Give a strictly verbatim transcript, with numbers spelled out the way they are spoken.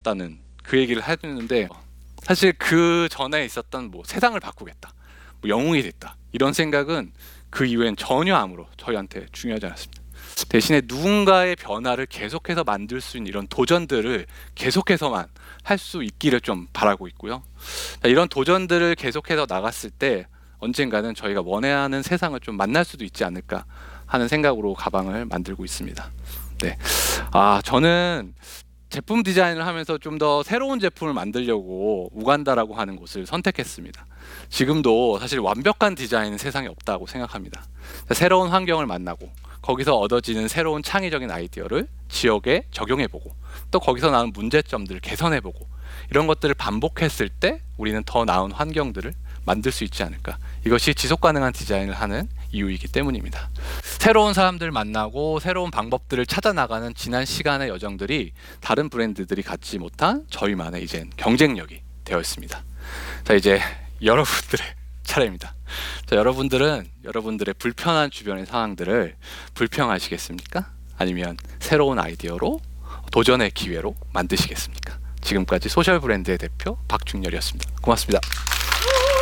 있었다는 그 얘기를 해주는데, 사실 그 전에 있었던 뭐 세상을 바꾸겠다, 뭐 영웅이 됐다, 이런 생각은 그 이후엔 전혀 아무로 저희한테 중요하지 않았습니다. 대신에 누군가의 변화를 계속해서 만들 수 있는 이런 도전들을 계속해서만 할 수 있기를 좀 바라고 있고요. 이런 도전들을 계속해서 나갔을 때 언젠가는 저희가 원하는 세상을 좀 만날 수도 있지 않을까 하는 생각으로 가방을 만들고 있습니다. 네, 아 저는 제품 디자인을 하면서 좀 더 새로운 제품을 만들려고 우간다라고 하는 곳을 선택했습니다. 지금도 사실 완벽한 디자인은 세상에 없다고 생각합니다. 새로운 환경을 만나고 거기서 얻어지는 새로운 창의적인 아이디어를 지역에 적용해보고 또 거기서 나오는 문제점들을 개선해보고 이런 것들을 반복했을 때 우리는 더 나은 환경들을 만들 수 있지 않을까. 이것이 지속가능한 디자인을 하는 이유이기 때문입니다. 새로운 사람들 만나고 새로운 방법들을 찾아나가는 지난 시간의 여정들이 다른 브랜드들이 갖지 못한 저희만의 이젠 경쟁력이 되어 있습니다. 자, 이제 여러분들의 차례입니다. 자, 여러분들은 여러분들의 불편한 주변의 상황들을 불평하시겠습니까? 아니면 새로운 아이디어로 도전의 기회로 만드시겠습니까? 지금까지 소셜 브랜드의 대표 박중렬이었습니다. 고맙습니다.